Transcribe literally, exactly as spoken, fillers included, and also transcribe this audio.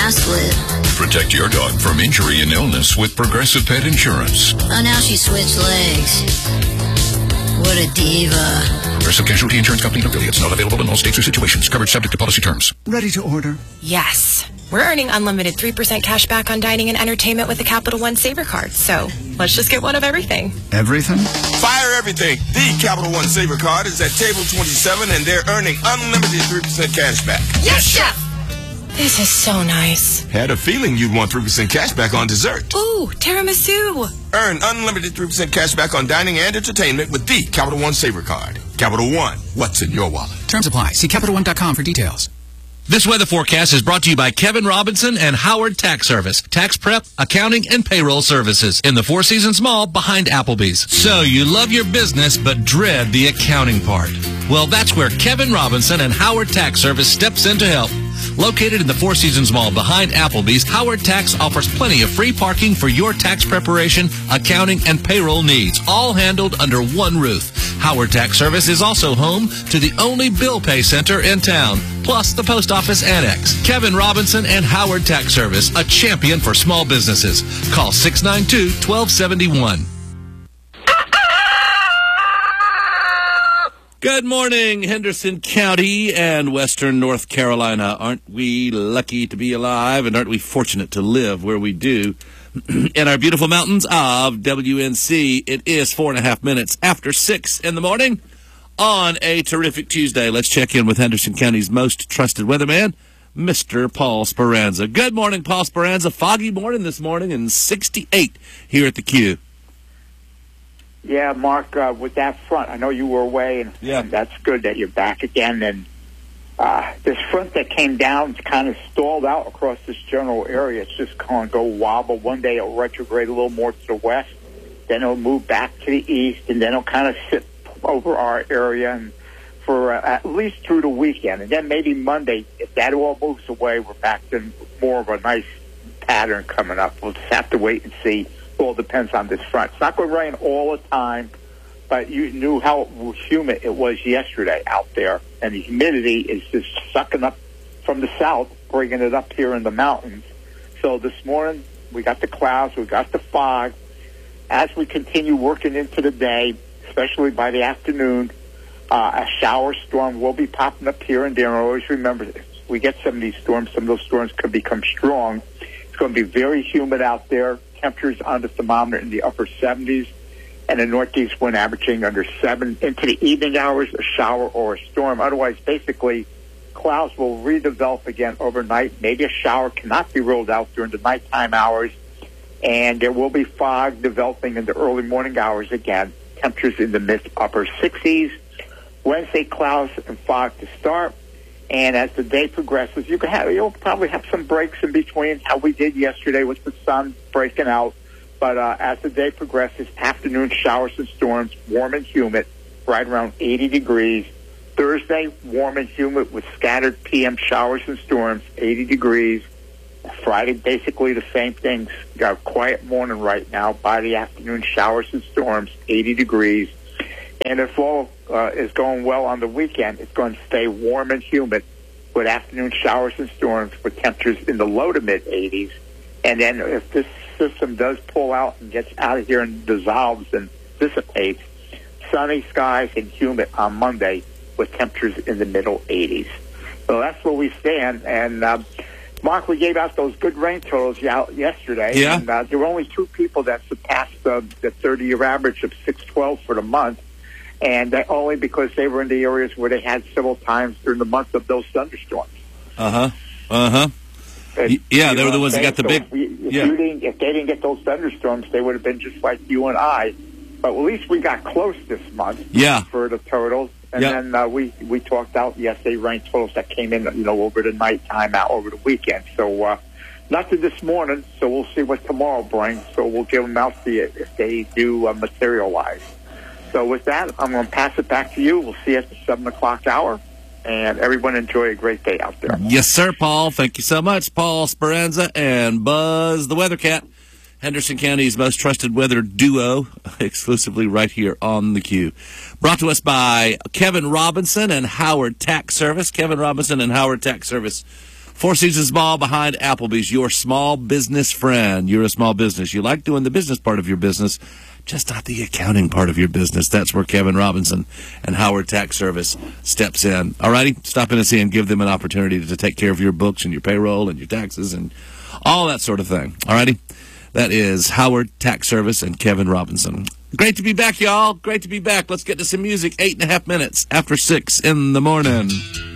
I split. Protect your dog from injury and illness with Progressive Pet Insurance. Oh, now she switched legs. What a diva. Progressive Casualty Insurance Company and affiliates. Not available in all states or situations. Coverage subject to policy terms. Ready to order? Yes. We're earning unlimited three percent cash back on dining and entertainment with the Capital One Saver Card. So let's just get one of everything. Everything? Fire everything. The Capital One Saver Card is at table twenty-seven, and they're earning unlimited three percent cash back. Yes, Chef! This is so nice. Had a feeling you'd want three percent cash back on dessert. Ooh, tiramisu. Earn unlimited three percent cash back on dining and entertainment with the Capital One Saver Card. Capital One, what's in your wallet? Terms apply. See Capital One dot com for details. This weather forecast is brought to you by Kevin Robinson and Howard Tax Service. Tax prep, accounting, and payroll services in the Four Seasons Mall behind Applebee's. So you love your business but dread the accounting part. Well, that's where Kevin Robinson and Howard Tax Service steps in to help. Located in the Four Seasons Mall behind Applebee's, Howard Tax offers plenty of free parking for your tax preparation, accounting, and payroll needs, all handled under one roof. Howard Tax Service is also home to the only bill pay center in town, plus the post office annex. Kevin Robinson and Howard Tax Service, a champion for small businesses. Call six nine two, one two seven one. Good morning, Henderson County and Western North Carolina. Aren't we lucky to be alive, and aren't we fortunate to live where we do in our beautiful mountains of W N C? It is four and a half minutes after six in the morning on a terrific Tuesday. Let's check in with Henderson County's most trusted weatherman, Mister Paul Speranza. Good morning, Paul Speranza. Foggy morning this morning and sixty-eight here at the Q. Yeah, Mark, uh, with that front, I know you were away, and, yeah. and that's good that you're back again. And uh, this front that came down kind of stalled out across this general area. It's just going to go wobble. One day it'll retrograde a little more to the west, then it'll move back to the east, and then it'll kind of sit over our area and for uh, at least through the weekend. And then maybe Monday, if that all moves away, we're back to more of a nice pattern coming up. We'll just have to wait and see. All depends on this front. It's not going to rain all the time, but you knew how humid it was yesterday out there, and the humidity is just sucking up from the south, bringing it up here in the mountains. So this morning, we got the clouds, we got the fog. As we continue working into the day, especially by the afternoon, uh, a shower storm will be popping up here and there. And always remember, if we get some of these storms, some of those storms could become strong. It's going to be very humid out there. Temperatures on the thermometer in the upper seventies, and the northeast wind averaging under seven. Into the evening hours, a shower or a storm. Otherwise, basically, clouds will redevelop again overnight. Maybe a shower cannot be ruled out during the nighttime hours, and there will be fog developing in the early morning hours again. Temperatures in the mid-upper sixties. Wednesday, clouds and fog to start. And as the day progresses, you can have, you'll probably have some breaks in between, how we did yesterday with the sun breaking out. But uh, as the day progresses, afternoon showers and storms, warm and humid, right around eighty degrees. Thursday, warm and humid with scattered P M showers and storms, eighty degrees. Friday, basically the same thing. Got a quiet morning right now. By the afternoon, showers and storms, eighty degrees. And if all uh, is going well on the weekend, it's going to stay warm and humid with afternoon showers and storms with temperatures in the low to mid eighties. And then if this system does pull out and gets out of here and dissolves and dissipates, sunny skies and humid on Monday with temperatures in the middle eighties. So that's where we stand. And, uh, Mark, we gave out those good rain totals out yesterday. Yeah. And uh, there were only two people that surpassed uh, the thirty-year average of six twelve for the month. And that only because they were in the areas where they had several times during the month of those thunderstorms. Uh-huh. Uh-huh. And, yeah, they were the ones that got the so big... If, we, if, yeah. you didn't, if they didn't get those thunderstorms, they would have been just like you and I. But at least we got close this month yeah. for the totals. And yep. then uh, we, we talked out yesterday rain totals that came in, you know, over the nighttime out over the weekend. So uh, nothing this morning, so we'll see what tomorrow brings. So we'll give them out to you if they do uh, materialize. So with that, I'm going to pass it back to you. We'll see you at the seven o'clock hour. And everyone enjoy a great day out there. Yes, sir, Paul. Thank you so much. Paul Speranza and Buzz the Weather Cat, Henderson County's most trusted weather duo, exclusively right here on the Q. Brought to us by Kevin Robinson and Howard Tax Service. Kevin Robinson and Howard Tax Service, Four Seasons Mall behind Applebee's, your small business friend. You're a small business. You like doing the business part of your business, just not the accounting part of your business. That's where Kevin Robinson and Howard Tax Service steps in. All righty? Stop in and see and give them an opportunity to take care of your books and your payroll and your taxes and all that sort of thing. All righty? That is Howard Tax Service and Kevin Robinson. Great to be back, y'all. Great to be back. Let's get to some music. Eight and a half minutes after six in the morning.